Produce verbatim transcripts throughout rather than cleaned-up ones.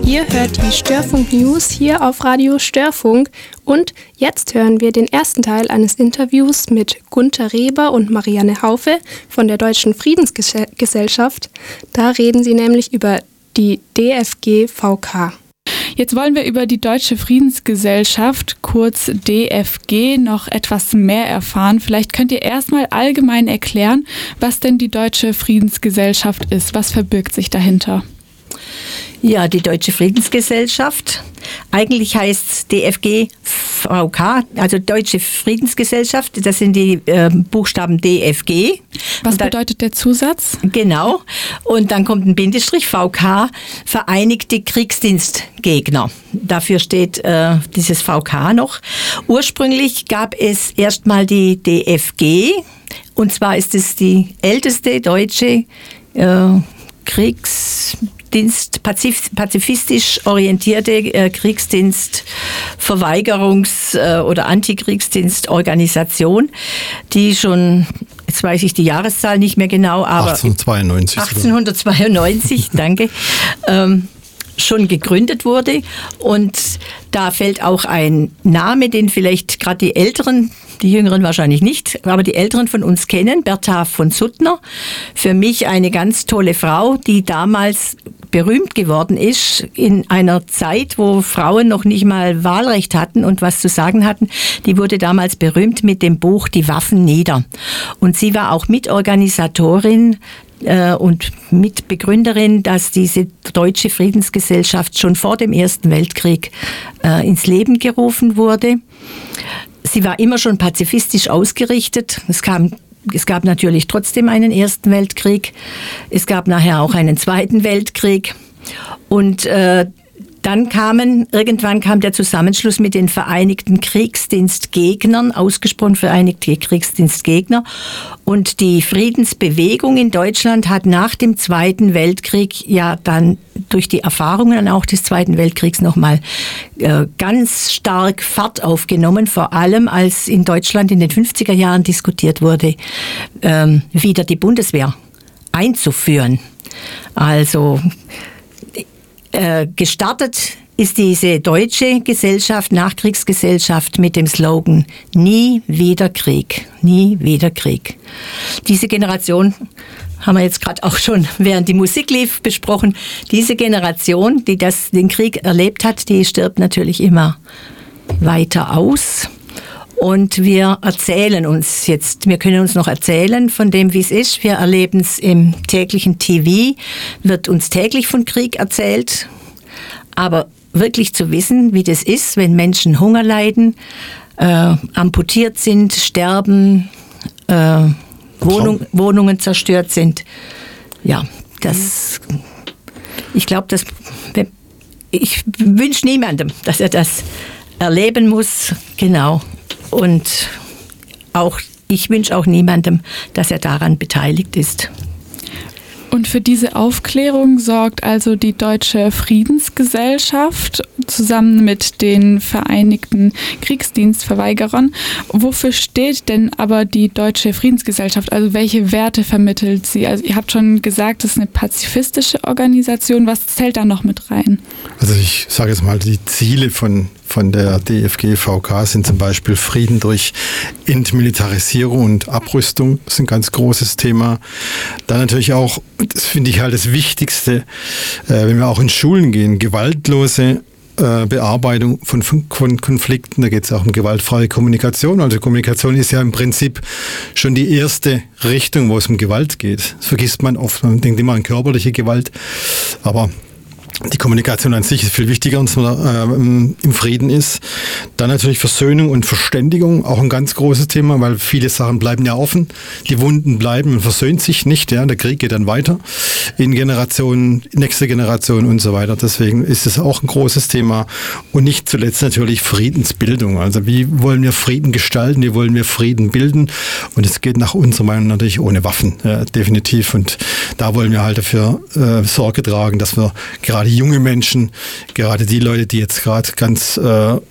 Ihr hört die Störfunk News hier auf Radio Störfunk und jetzt hören wir den ersten Teil eines Interviews mit Gunther Reber und Marianne Haufe von der Deutschen Friedensgesellschaft. Da reden sie nämlich über die D F G V K. Jetzt wollen wir über die Deutsche Friedensgesellschaft, kurz D F G, noch etwas mehr erfahren. Vielleicht könnt ihr erstmal allgemein erklären, was denn die Deutsche Friedensgesellschaft ist. Was verbirgt sich dahinter? Ja, die Deutsche Friedensgesellschaft, eigentlich heißt es D F G V K, also Deutsche Friedensgesellschaft, das sind die äh, Buchstaben D F G. Was da, bedeutet der Zusatz? Genau, und dann kommt ein Bindestrich, V K, Vereinigte Kriegsdienstgegner. Dafür steht äh, dieses V K noch. Ursprünglich gab es erstmal die D F G, und zwar ist es die älteste deutsche äh, Kriegsdienst, pazif, pazifistisch orientierte äh, Kriegsdienst, Verweigerungs- äh, oder Antikriegsdienstorganisation, die schon, jetzt weiß ich die Jahreszahl nicht mehr genau, aber achtzehnhundertzweiundneunzig. achtzehnhundertzweiundneunzig, danke, ähm, schon gegründet wurde. Und da fällt auch ein Name, den vielleicht gerade die Älteren, die Jüngeren wahrscheinlich nicht, aber die Älteren von uns kennen, Bertha von Suttner. Für mich eine ganz tolle Frau, die damals berühmt geworden ist in einer Zeit, wo Frauen noch nicht mal Wahlrecht hatten und was zu sagen hatten. Die wurde damals berühmt mit dem Buch Die Waffen nieder. Und sie war auch Mitorganisatorin äh, und Mitbegründerin, dass diese Deutsche Friedensgesellschaft schon vor dem Ersten Weltkrieg äh, ins Leben gerufen wurde. Sie war immer schon pazifistisch ausgerichtet. Es kam Es gab natürlich trotzdem einen Ersten Weltkrieg. Es gab nachher auch einen Zweiten Weltkrieg. Und äh, dann kamen, irgendwann kam der Zusammenschluss mit den Vereinigten Kriegsdienstgegnern, ausgesprochen Vereinigte Kriegsdienstgegner. Und die Friedensbewegung in Deutschland hat nach dem Zweiten Weltkrieg ja dann durch die Erfahrungen auch des Zweiten Weltkriegs nochmal äh, ganz stark Fahrt aufgenommen, vor allem als in Deutschland in den fünfziger Jahren diskutiert wurde, ähm, wieder die Bundeswehr einzuführen. Also äh, gestartet ist diese deutsche Gesellschaft, Nachkriegsgesellschaft mit dem Slogan Nie wieder Krieg, nie wieder Krieg. Diese Generation haben wir jetzt gerade auch schon, während die Musik lief, besprochen. Diese Generation, die das, den Krieg erlebt hat, die stirbt natürlich immer weiter aus. Und wir erzählen uns jetzt, wir können uns noch erzählen von dem, wie es ist. Wir erleben es im täglichen T V, wird uns täglich von Krieg erzählt. Aber wirklich zu wissen, wie das ist, wenn Menschen Hunger leiden, äh, amputiert sind, sterben, äh, Wohnung, Wohnungen zerstört sind. Ja, das, ich glaube, das, ich wünsche niemandem, dass er das erleben muss, genau. Und auch, ich wünsche auch niemandem, dass er daran beteiligt ist. Und für diese Aufklärung sorgt also die Deutsche Friedensgesellschaft zusammen mit den Vereinigten Kriegsdienstverweigerern. Wofür steht denn aber die Deutsche Friedensgesellschaft? Also welche Werte vermittelt sie? Also ihr habt schon gesagt, es ist eine pazifistische Organisation. Was zählt da noch mit rein? Also ich sage jetzt mal, die Ziele von von der D F G V K sind zum Beispiel Frieden durch Entmilitarisierung und Abrüstung. Das ist ein ganz großes Thema. Dann natürlich auch, das finde ich halt das Wichtigste, äh, wenn wir auch in Schulen gehen, gewaltlose äh, Bearbeitung von, von Konflikten. Da geht es auch um gewaltfreie Kommunikation. Also Kommunikation ist ja im Prinzip schon die erste Richtung, wo es um Gewalt geht. Das vergisst man oft. Man denkt immer an körperliche Gewalt, aber die Kommunikation an sich ist viel wichtiger, dass man äh, im Frieden ist. Dann natürlich Versöhnung und Verständigung, auch ein ganz großes Thema, weil viele Sachen bleiben ja offen. Die Wunden bleiben, man versöhnt sich nicht. Ja, der Krieg geht dann weiter in Generationen, nächste Generation und so weiter. Deswegen ist es auch ein großes Thema. Und nicht zuletzt natürlich Friedensbildung. Also wie wollen wir Frieden gestalten, wie wollen wir Frieden bilden? Und es geht nach unserer Meinung natürlich ohne Waffen, ja, definitiv. Und da wollen wir halt dafür äh, Sorge tragen, dass wir gerade junge Menschen, gerade die Leute, die jetzt gerade ganz äh,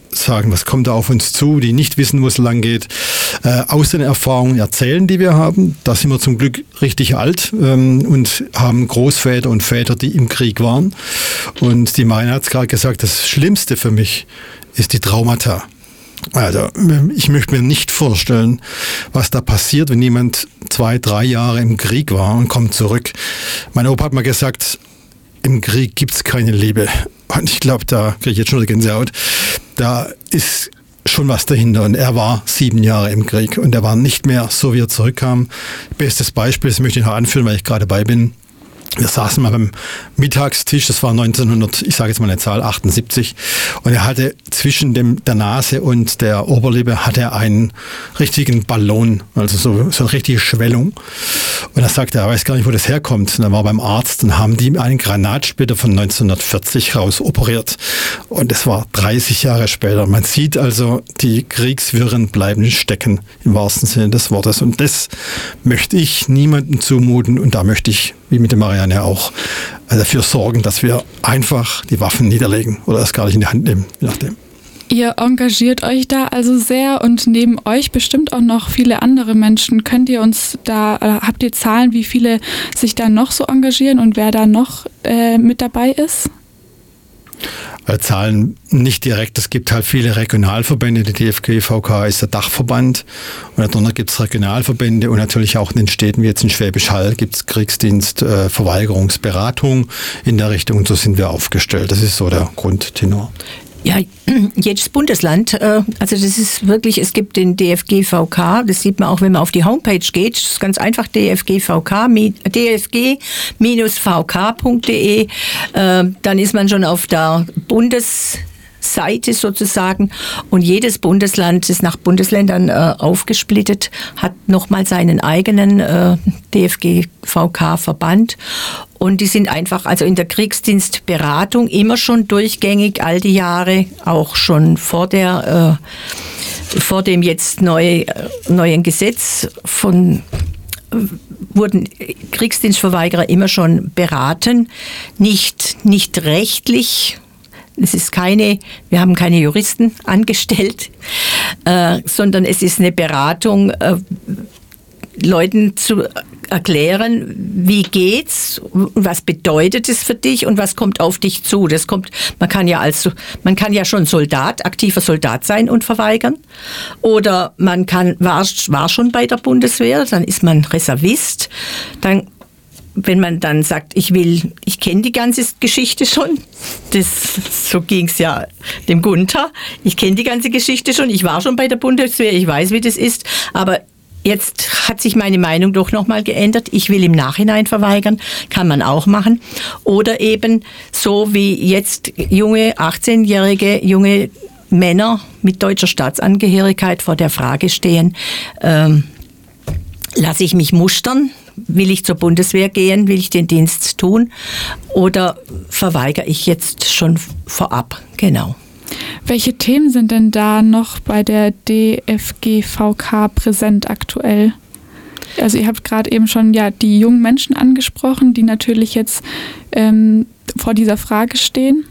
sagen, was kommt da auf uns zu, die nicht wissen, wo es lang geht, äh, aus den Erfahrungen erzählen, die wir haben. Da sind wir zum Glück richtig alt ähm, und haben Großväter und Väter, die im Krieg waren. Und die Marina hat es gerade gesagt, das Schlimmste für mich ist die Traumata. Also ich möchte mir nicht vorstellen, was da passiert, wenn jemand zwei, drei Jahre im Krieg war und kommt zurück. Mein Opa hat mal gesagt, im Krieg gibt es keine Liebe. Und ich glaube, da kriege ich jetzt schon eine Gänsehaut. Da ist schon was dahinter. Und er war sieben Jahre im Krieg. Und er war nicht mehr so, wie er zurückkam. Bestes Beispiel, das möchte ich noch anführen, weil ich gerade dabei bin. Wir saßen mal beim Mittagstisch, das war neunzehnhundert, ich sage jetzt mal eine Zahl, achtundsiebzig. Und er hatte zwischen dem, der Nase und der Oberlippe hatte er einen richtigen Ballon, also so, so eine richtige Schwellung. Und er sagte, er weiß gar nicht, wo das herkommt. Und er war beim Arzt und haben die einen Granatsplitter von neunzehnhundertvierzig raus operiert. Und es war dreißig Jahre später. Man sieht also, die Kriegswirren bleiben stecken, im wahrsten Sinne des Wortes. Und das möchte ich niemandem zumuten. Und da möchte ich, wie mit dem Marianne auch, dafür sorgen, dass wir einfach die Waffen niederlegen oder das gar nicht in die Hand nehmen, je nachdem. Ihr engagiert euch da also sehr und neben euch bestimmt auch noch viele andere Menschen. Könnt ihr uns da, äh, habt ihr Zahlen, wie viele sich da noch so engagieren und wer da noch äh, mit dabei ist? Zahlen nicht direkt. Es gibt halt viele Regionalverbände. Die D F G V K ist der Dachverband. Und darunter gibt es Regionalverbände und natürlich auch in den Städten wie jetzt in Schwäbisch Hall gibt es Kriegsdienst, äh, Verweigerungsberatung in der Richtung. Und so sind wir aufgestellt. Das ist so der Grundtenor. Ja, jedes Bundesland, also das ist wirklich, es gibt den D F G V K, das sieht man auch, wenn man auf die Homepage geht, das ist ganz einfach, D F G V K, D F G V K punkt de, dann ist man schon auf der Bundesseite sozusagen und jedes Bundesland ist nach Bundesländern äh, aufgesplittet, hat nochmal seinen eigenen äh, D F G V K-Verband. Und die sind einfach, also in der Kriegsdienstberatung immer schon durchgängig, all die Jahre, auch schon vor der, äh, vor dem jetzt neu, äh, neuen Gesetz von, äh, wurden Kriegsdienstverweigerer immer schon beraten, nicht, nicht rechtlich. Es ist keine, wir haben keine Juristen angestellt, äh, sondern es ist eine Beratung, äh, Leuten zu erklären, wie geht's, was bedeutet es für dich und was kommt auf dich zu. Das kommt, man kann ja als, man kann ja schon Soldat, aktiver Soldat sein und verweigern. Oder man kann, war, war schon bei der Bundeswehr, dann ist man Reservist. Dann, wenn man dann sagt, ich will, ich kenne die ganze Geschichte schon, das, so ging's ja dem Gunther, ich kenne die ganze Geschichte schon, ich war schon bei der Bundeswehr, ich weiß, wie das ist, aber jetzt hat sich meine Meinung doch nochmal geändert. Ich will im Nachhinein verweigern, kann man auch machen. Oder eben so wie jetzt junge, achtzehnjährige, junge Männer mit deutscher Staatsangehörigkeit vor der Frage stehen, ähm, lasse ich mich mustern? Will ich zur Bundeswehr gehen? Will ich den Dienst tun? Oder verweigere ich jetzt schon vorab? Genau. Welche Themen sind denn da noch bei der D F G V K präsent aktuell? Also ihr habt gerade eben schon ja die jungen Menschen angesprochen, die natürlich jetzt ähm, vor dieser Frage stehen.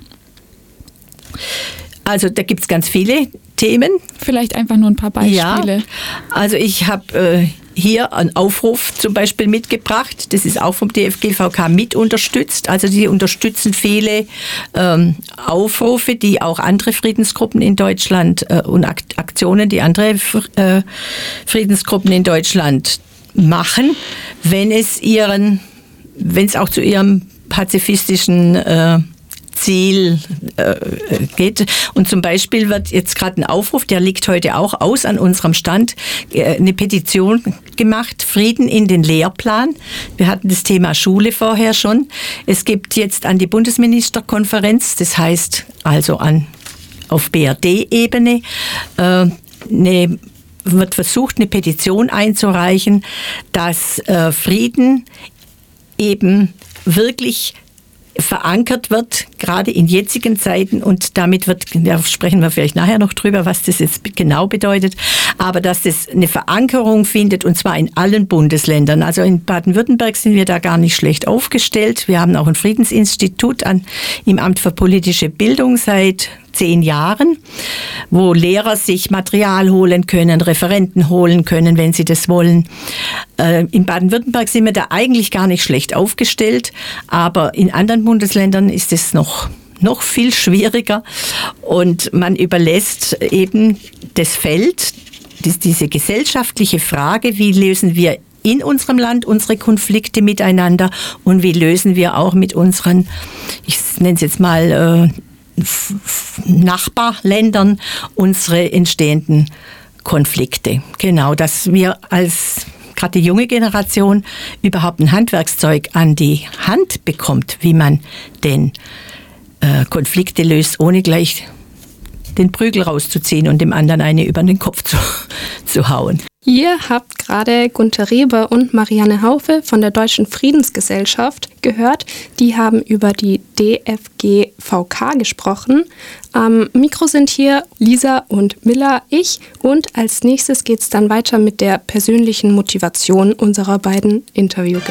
Also da gibt es ganz viele Themen. Vielleicht einfach nur ein paar Beispiele. Ja, also ich habe äh, hier einen Aufruf zum Beispiel mitgebracht. Das ist auch vom D F G V K mit unterstützt. Also die unterstützen viele ähm, Aufrufe, die auch andere Friedensgruppen in Deutschland äh, und Aktionen, die andere äh, Friedensgruppen in Deutschland machen, wenn es ihren, wenn es auch zu ihrem pazifistischen äh, Ziel äh, geht. Und zum Beispiel wird jetzt gerade ein Aufruf, der liegt heute auch aus an unserem Stand, äh, eine Petition gemacht, Frieden in den Lehrplan. Wir hatten das Thema Schule vorher schon. Es gibt jetzt an die Bundesministerkonferenz, das heißt also an auf B R D-Ebene, äh, eine wird versucht, eine Petition einzureichen, dass äh, Frieden eben wirklich verankert wird, gerade in jetzigen Zeiten, und damit wird, da sprechen wir vielleicht nachher noch drüber, was das jetzt genau bedeutet, aber dass das eine Verankerung findet, und zwar in allen Bundesländern. Also in Baden-Württemberg sind wir da gar nicht schlecht aufgestellt. Wir haben auch ein Friedensinstitut an, im Amt für politische Bildung seit zehn Jahren, wo Lehrer sich Material holen können, Referenten holen können, wenn sie das wollen. Äh, in Baden-Württemberg sind wir da eigentlich gar nicht schlecht aufgestellt, aber in anderen Bundesländern ist es noch noch viel schwieriger und man überlässt eben das Feld, diese gesellschaftliche Frage, wie lösen wir in unserem Land unsere Konflikte miteinander und wie lösen wir auch mit unseren, ich nenne es jetzt mal äh, Nachbarländern, unsere entstehenden Konflikte. Genau, dass wir als gerade die junge Generation überhaupt ein Handwerkszeug an die Hand bekommt, wie man denn äh, Konflikte löst, ohne gleich den Prügel rauszuziehen und dem anderen eine über den Kopf zu, zu hauen. Ihr habt gerade Gunter Reber und Marianne Haufe von der Deutschen Friedensgesellschaft gehört. Die haben über die D F G V K gesprochen. Am Mikro sind hier Lisa und Milla, ich. Und als nächstes geht es dann weiter mit der persönlichen Motivation unserer beiden Interviewgäste.